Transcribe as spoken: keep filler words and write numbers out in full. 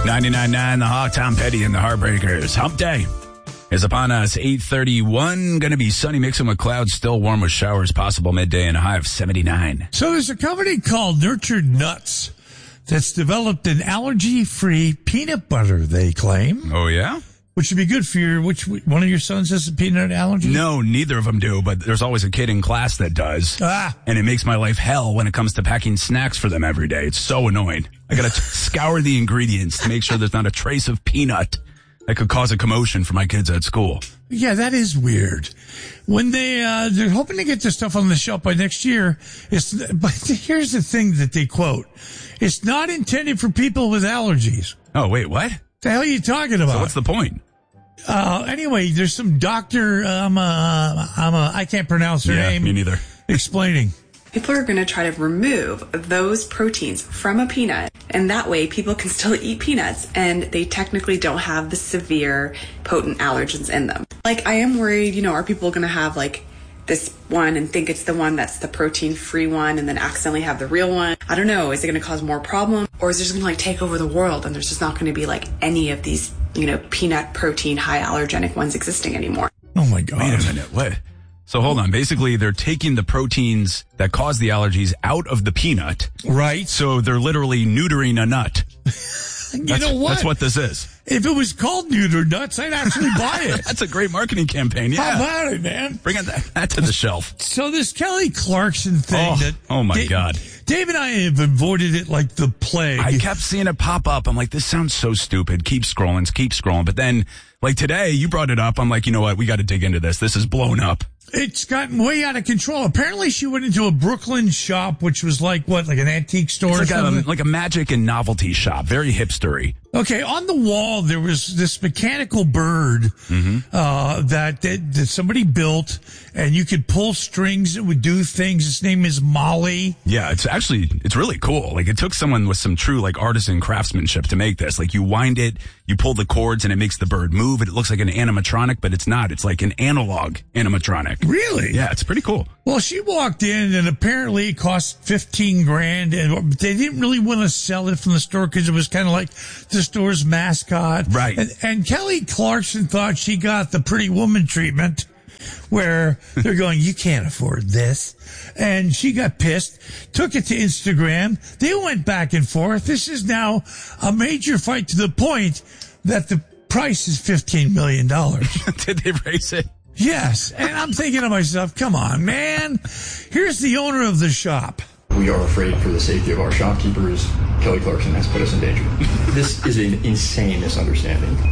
ninety-nine point nine The Hawk, Tom Petty and the Heartbreakers. Hump Day is upon us. eight thirty-one, going to be sunny, mixing with clouds, still warm with showers possible midday and a high of seventy-nine. So there's a company called Nurtured Nuts that's developed an allergy-free peanut butter, they claim. Oh, yeah? Which would be good for your, which one of your sons has a peanut allergy? No, neither of them do, but there's always a kid in class that does. Ah. And it makes my life hell when it comes to packing snacks for them every day. It's so annoying. I gotta scour the ingredients to make sure there's not a trace of peanut that could cause a commotion for my kids at school. Yeah, that is weird. When they, uh, they're hoping to get this stuff on the shelf by next year, it's, but here's the thing that they quote. It's not intended for people with allergies. Oh, wait, what? The hell are you talking about? So what's the point? Uh, anyway, there's some doctor, um, uh, I'm a, I can't pronounce her yeah, name. Me neither. Explaining. People are going to try to remove those proteins from a peanut, and that way people can still eat peanuts, and they technically don't have the severe, potent allergens in them. Like, I am worried, you know, are people going to have, like, this one and think it's the one that's the protein-free one and then accidentally have the real one? I don't know. Is it going to cause more problems? Or is it just going to, like, take over the world, and there's just not going to be, like, any of these, you know, peanut protein, high allergenic ones existing anymore? Oh, my God. Wait a minute. What? So hold on. Basically, they're taking the proteins that cause the allergies out of the peanut. Right. So they're literally neutering a nut. You that's, know what? That's what this is. If it was called Neuter Nuts, I'd actually buy it. That's a great marketing campaign. Yeah. How about it, man? Bring it that, that to the shelf. So this Kelly Clarkson thing Oh, that... oh my Dave, God. Dave and I have avoided it like the plague. I kept seeing it pop up. I'm like, this sounds so stupid. Keep scrolling, keep scrolling. But then, like today, you brought it up. I'm like, you know what? We got to dig into this. This is blown up. It's gotten way out of control. Apparently, she went into a Brooklyn shop, which was like, what, like an antique store It's or like, something? a, like a magic and novelty shop. Very hipstery. Okay, on the wall, there was this mechanical bird Mm-hmm. uh, that, that that somebody built, and you could pull strings that would do things. Its name is Molly. Yeah, it's actually, it's really cool. Like, it took someone with some true, like, artisan craftsmanship to make this. Like, you wind it, you pull the cords, and it makes the bird move. It looks like an animatronic, but it's not. It's like an analog animatronic. Really? Yeah, it's pretty cool. Well, she walked in, and apparently it cost fifteen grand, and they didn't really want to sell it from the store because it was kind of like the store's mascot. Right. And, and Kelly Clarkson thought she got the pretty woman treatment, where they're going, you can't afford this. And she got pissed, took it to Instagram. They went back and forth. This is now a major fight to the point that the price is fifteen million dollars. Did they raise it? Yes. And I'm thinking to myself, come on, man. Here's the owner of the shop. We are afraid for the safety of our shopkeepers. Kelly Clarkson has put us in danger. This is an insane misunderstanding.